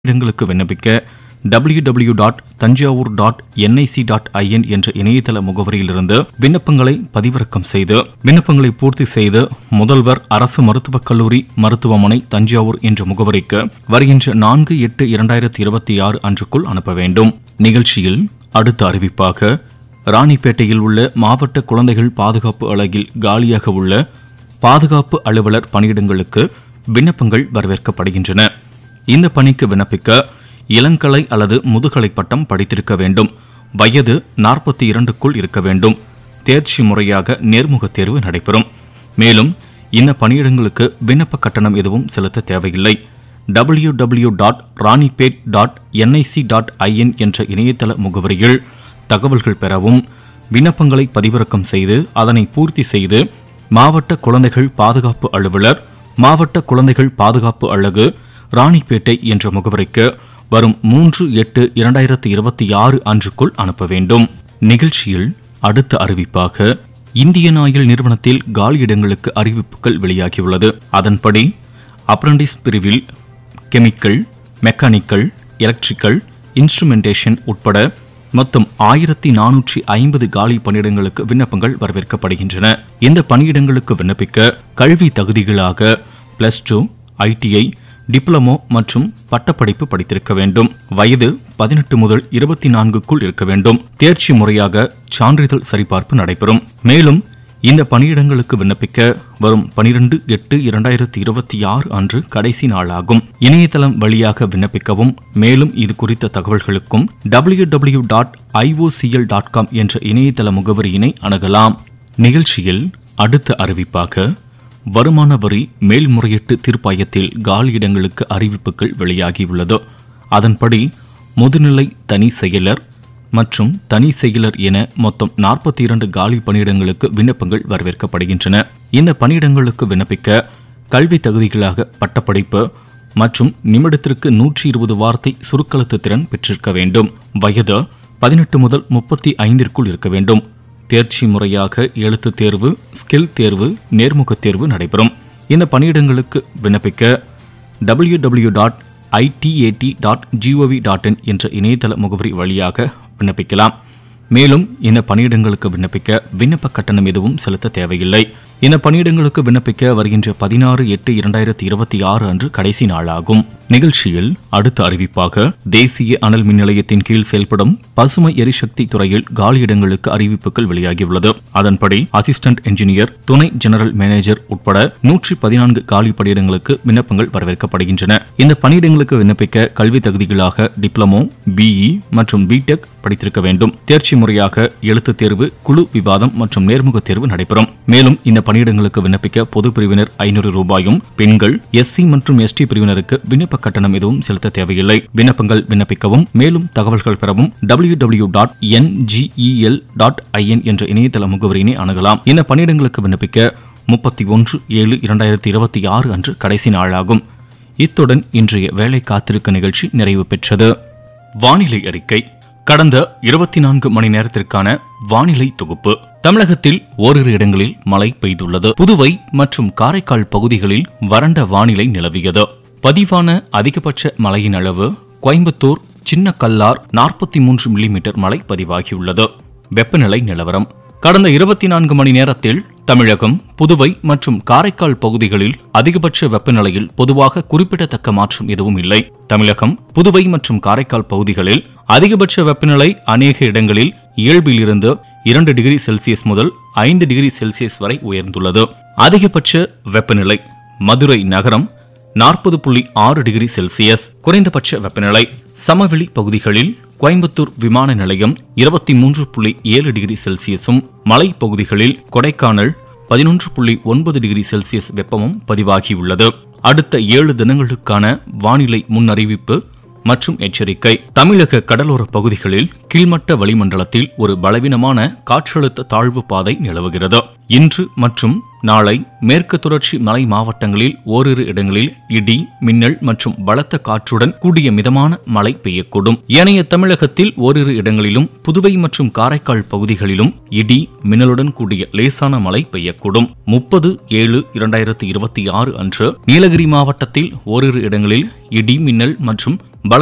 இடங்களுக்கு விண்ணப்பிக்க www.tanjavur.nic.in என்ற இணையதள முகவரியிலிருந்து விண்ணப்பங்களை பதிவிறக்கம் செய்து விண்ணப்பங்களை பூர்த்தி செய்து முதல்வர் அரசு மருத்துவக் கல்லூரி மருத்துவமனை தஞ்சாவூர் என்ற முகவரிக்கு வருகின்ற 4/8/2026 அன்றுக்குள் அனுப்ப வேண்டும். நிகழ்ச்சியில் அடுத்த அறிவிப்பாக ராணிப்பேட்டையில் உள்ள மாவட்ட குழந்தைகள் பாதுகாப்பு அலகில் காலியாக உள்ள பாதுகாப்பு அலுவலர் பணியிடங்களுக்கு விண்ணப்பங்கள் வரவேற்கப்படுகின்றன. இந்த பணிக்கு விண்ணப்பிக்க இளங்கலை அல்லது முதுகலை பட்டம் படித்திருக்க வேண்டும். வயது 42க்குள் இருக்க வேண்டும். தேர்ச்சி முறையாக நேர்முகத் தேர்வு நடைபெறும். மேலும் இந்த பணியிடங்களுக்கு விண்ணப்ப கட்டணம் எதுவும் செலுத்த தேவையில்லை. www.ranipet.nic.in என்ற இணையதள முகவரியில் தகவல்கள் பெறவும் விண்ணப்பங்களை பதிவிறக்கம் செய்து அதனை பூர்த்தி செய்து மாவட்ட குழந்தைகள் பாதுகாப்பு அலுவலர், மாவட்ட குழந்தைகள் பாதுகாப்பு அலகு, ராணிப்பேட்டை என்ற முகவரிக்கு வரும் 3/8/2026 அன்றுக்குள் அனுப்ப வேண்டும். நிகழ்ச்சியில் அடுத்த அறிவிப்பாக இந்தியன் ஆயில் நிறுவனத்தில் காலியிடங்களுக்கு அறிவிப்புகள் வெளியாகியுள்ளது. அதன்படி அப்ரண்டிஸ் பிரிவில் கெமிக்கல், மெக்கானிக்கல், எலக்ட்ரிக்கல், இன்ஸ்ட்ருமெண்டேஷன் உட்பட மொத்தம் 1450 காலி பணியிடங்களுக்கு விண்ணப்பங்கள் வரவேற்கப்படுகின்றன. இந்த பணியிடங்களுக்கு விண்ணப்பிக்க கல்வி தகுதிகளாக +2, ITI, டிப்ளமோ மற்றும் பட்டப்படிப்பு படித்திருக்க வேண்டும். வயது 18 முதல் 24க்குள் இருக்க வேண்டும். தேர்ச்சி முறையாக சான்றிதழ் சரிபார்ப்பு நடைபெறும். மேலும் இந்த பணியிடங்களுக்கு விண்ணப்பிக்க வரும் 12/8/2026 அன்று கடைசி நாளாகும். இணையதளம் வழியாக விண்ணப்பிக்கவும். மேலும் இது குறித்த தகவல்களுக்கும் www.iocl.com என்ற இணையதள முகவரியினை அணுகலாம். நிகழ்ச்சியில் அடுத்த அறிவிப்பாக வருமான வரி மேல்முறையீட்டு தீர்ப்பாயத்தில் காலியிடங்களுக்கு அறிவிப்புகள் வெளியாகியுள்ளது. அதன்படி முதுநிலை தனி செயலர் மற்றும் தனி செயலர் என மொத்தம் 42 காலி பணியிடங்களுக்கு விண்ணப்பங்கள் வரவேற்கப்படுகின்றன. இந்த பணியிடங்களுக்கு விண்ணப்பிக்க கல்வி தகுதிகளாக பட்டப்படிப்பு மற்றும் நிமிடத்திற்கு 120 வார்த்தை சுருக்கெழுத்து திறன் பெற்றிருக்க வேண்டும். வயது 18 முதல் 35ற்குள் இருக்க வேண்டும். தேர்ச்சி முறையாக எழுத்து தேர்வு, ஸ்கில் தேர்வு, நேர்முகத் தேர்வு நடைபெறும். இந்த பணியிடங்களுக்கு விண்ணப்பிக்க www.itat.gov.in என்ற இணையதள முகவரி வழியாக விண்ணப்பிக்கலாம். மேலும் இந்த பணியிடங்களுக்கு விண்ணப்பிக்க விண்ணப்ப கட்டணம் எதுவும் செலுத்த தேவையில்லை. இந்த பணியிடங்களுக்கு விண்ணப்பிக்க வருகின்ற 16/8/2026 அன்று கடைசி நாளாகும். நிகழ்ச்சியில் அடுத்த அறிவிப்பாக தேசிய அனல் மின் நிலையத்தின் கீழ் செயல்படும் பசுமை எரிசக்தி துறையில் காலியிடங்களுக்கு அறிவிப்புகள் வெளியாகியுள்ளது. அதன்படி அசிஸ்டன்ட் என்ஜினியர், துணை ஜெனரல் மேனேஜர் உட்பட 114 காலி பணியிடங்களுக்கு விண்ணப்பங்கள் வரவேற்கப்படுகின்றன. இந்த பணியிடங்களுக்கு விண்ணப்பிக்க கல்வி தகுதிகளாக டிப்ளமோ, BE மற்றும் BTech படித்திருக்க வேண்டும். தேர்ச்சி முறையாக எழுத்து தேர்வு, குழு விவாதம் மற்றும் நேர்முகத் தேர்வு நடைபெறும். மேலும் இந்த பணியிடங்களுக்கு விண்ணப்பிக்க பொது பிரிவினர் 500 ரூபாயும், பெண்கள், SC மற்றும் ST பிரிவினருக்கு விண்ணப்ப கட்டணம் எதுவும் செலுத்த தேவையில்லை. விண்ணப்பங்கள் விண்ணப்பிக்கவும் மேலும் தகவல்கள் பெறவும் www.ngel.in என்ற இணையதள முகவரியினை அணுகலாம். இந்த பணியிடங்களுக்கு விண்ணப்பிக்க 31/7/2026 அன்று கடைசி நாளாகும். இத்துடன் இன்றைய வேலை காத்திருக்க நிகழ்ச்சி நிறைவு பெற்றது. வானிலை அறிக்கை. கடந்த 24 மணி நேரத்திற்கான வானிலை தொகுப்பு. தமிழகத்தில் ஓரிரு இடங்களில் மழை பெய்துள்ளது. புதுவை மற்றும் காரைக்கால் பகுதிகளில் வறண்ட வானிலை நிலவியது. பதிவான அதிகபட்ச மழையின் அளவு கோயம்புத்தூர், சின்ன கல்லார் 43 மில்லிமீட்டர் மழை பதிவாகியுள்ளது. வெப்பநிலை நிலவரம். கடந்த 24 மணி நேரத்தில் தமிழகம், புதுவை மற்றும் காரைக்கால் பகுதிகளில் அதிகபட்ச வெப்பநிலையில் பொதுவாக குறிப்பிடத்தக்க மாற்றம் எதுவும் இல்லை. தமிழகம், புதுவை மற்றும் காரைக்கால் பகுதிகளில் அதிகபட்ச வெப்பநிலை அநேக இடங்களில் இயல்பிலிருந்து 2 டிகிரி செல்சியஸ் முதல் 5 டிகிரி செல்சியஸ் வரை உயர்ந்துள்ளது. அதிகபட்ச வெப்பநிலை மதுரை நகரம் 40.6 டிகிரி செல்சியஸ். குறைந்தபட்ச வெப்பநிலை சமவெளி பகுதிகளில் கோயம்புத்தூர் விமான நிலையம் 23.7 டிகிரி செல்சியஸும், மலை பகுதிகளில் கொடைக்கானல் 11.9 டிகிரி செல்சியஸ் வெப்பமும் பதிவாகியுள்ளது. அடுத்த 7 தினங்களுக்கான வானிலை முன்னறிவிப்பு மற்றும் எச்சரிக்கை. தமிழக கடலோர பகுதிகளில் கீழ்மட்ட வளிமண்டலத்தில் ஒரு பலவீனமான காற்றழுத்த தாழ்வு பாதை நிலவுகிறது. இன்று மற்றும் நாளை மேற்கு தொடர்ச்சி மலை மாவட்டங்களில் ஓரிரு இடங்களில் இடி, மின்னல் மற்றும் பலத்த காற்றுடன் கூடிய மிதமான மழை பெய்யக்கூடும். ஏனைய தமிழகத்தில் ஓரிரு இடங்களிலும் புதுவை மற்றும் காரைக்கால் பகுதிகளிலும் இடி, மின்னலுடன் கூடிய லேசான மழை பெய்யக்கூடும். 30/7/2026 அன்று நீலகிரி மாவட்டத்தில் ஓரிரு இடங்களில் இடி, மின்னல் மற்றும்